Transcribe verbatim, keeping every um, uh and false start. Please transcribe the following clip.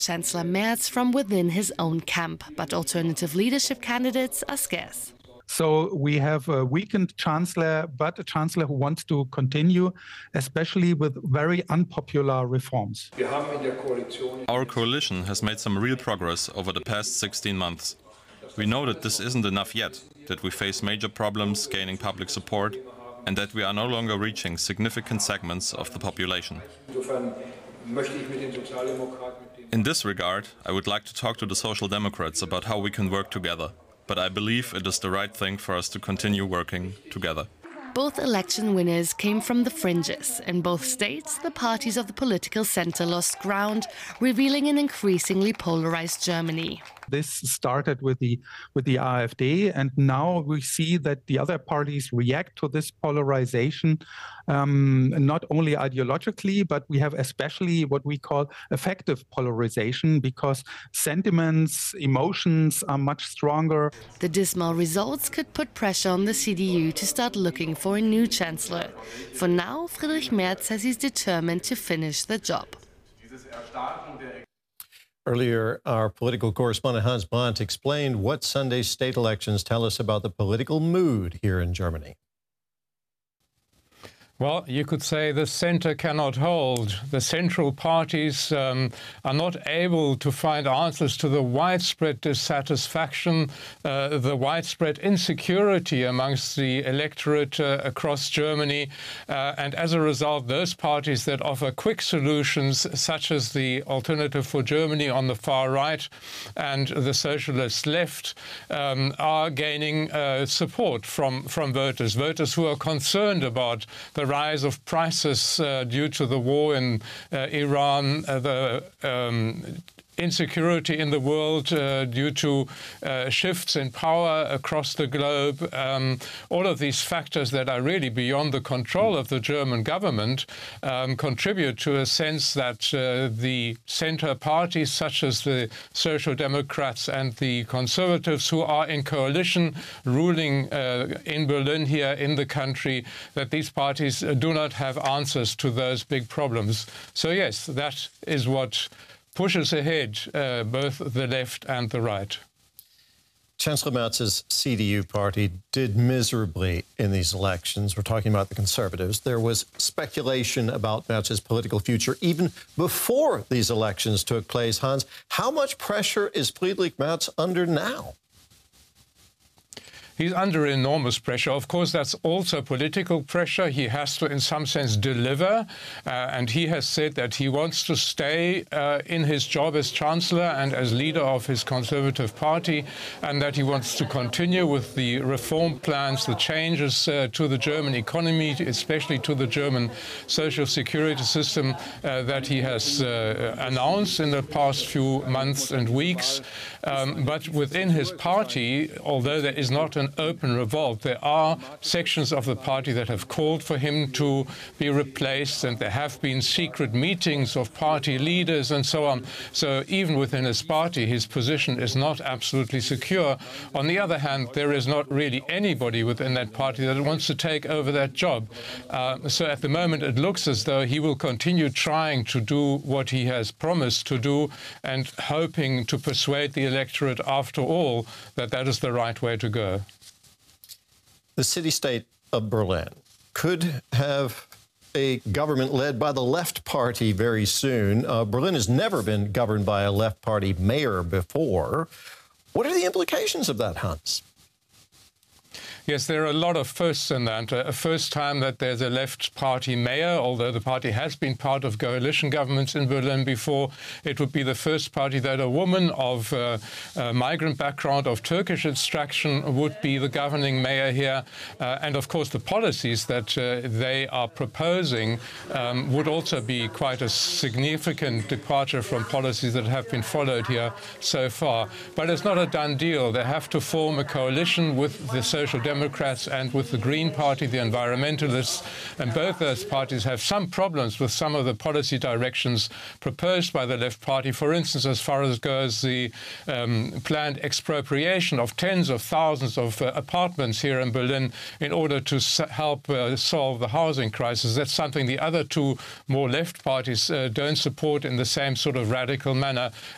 Chancellor Merz from within his own camp, but alternative leadership candidates are scarce. So we have a weakened chancellor, but a chancellor who wants to continue, especially with very unpopular reforms. Our coalition has made some real progress over the past sixteen months. We know that this isn't enough yet, that we face major problems gaining public support, and that we are no longer reaching significant segments of the population. In this regard, I would like to talk to the Social Democrats about how we can work together, but I believe it is the right thing for us to continue working together. Both election winners came from the fringes. In both states, the parties of the political center lost ground, revealing an increasingly polarized Germany. This started with the with the AfD, and now we see that the other parties react to this polarization, um, not only ideologically, but we have especially what we call affective polarization, because sentiments, emotions are much stronger. The dismal results could put pressure on the C D U to start looking for a new chancellor. For now, Friedrich Merz says he's determined to finish the job. Earlier, our political correspondent Hans Brandt explained what Sunday's state elections tell us about the political mood here in Germany. Well, you could say the center cannot hold. The central parties um, are not able to find answers to the widespread dissatisfaction, uh, the widespread insecurity amongst the electorate uh, across Germany. Uh, and as a result, those parties that offer quick solutions, such as the Alternative for Germany on the far right and the socialist left, um, are gaining uh, support from, from voters, voters who are concerned about the rise of prices uh, due to the war in uh, Iran, uh, the um, insecurity in the world uh, due to uh, shifts in power across the globe. Um, all of these factors that are really beyond the control of the German government um, contribute to a sense that uh, the center parties, such as the Social Democrats and the Conservatives, who are in coalition ruling uh, in Berlin here in the country, that these parties do not have answers to those big problems. So yes, that is what pushes ahead uh, both the left and the right. Chancellor Merz's C D U party did miserably in these elections. We're talking about the Conservatives. There was speculation about Merz's political future even before these elections took place. Hans, how much pressure is Friedrich Merz under now? He's under enormous pressure. Of course, that's also political pressure. He has to, in some sense, deliver. Uh, and he has said that he wants to stay uh, in his job as chancellor and as leader of his Conservative Party, and that he wants to continue with the reform plans, the changes uh, to the German economy, especially to the German social security system uh, that he has uh, announced in the past few months and weeks. Um, but within his party, although there is not an open revolt, there are sections of the party that have called for him to be replaced, and there have been secret meetings of party leaders and so on. So even within his party, his position is not absolutely secure. On the other hand, there is not really anybody within that party that wants to take over that job. Uh, so at the moment, it looks as though he will continue trying to do what he has promised to do and hoping to persuade the electorate, after all, that that is the right way to go. The city-state of Berlin could have a government led by the left party very soon. Uh, Berlin has never been governed by a left party mayor before. What are the implications of that, Hans? Yes, there are a lot of firsts in that. A first time that there's a left party mayor, although the party has been part of coalition governments in Berlin before. It would be the first party that a woman of uh, uh, migrant background, of Turkish extraction, would be the governing mayor here. Uh, and of course, the policies that uh, they are proposing um, would also be quite a significant departure from policies that have been followed here so far. But it's not a done deal. They have to form a coalition with the Social Democrats and with the Green Party, the environmentalists, and both those parties have some problems with some of the policy directions proposed by the left party. For instance, as far as goes the um, planned expropriation of tens of thousands of uh, apartments here in Berlin in order to help uh, solve the housing crisis. That's something the other two more left parties uh, don't support in the same sort of radical manner.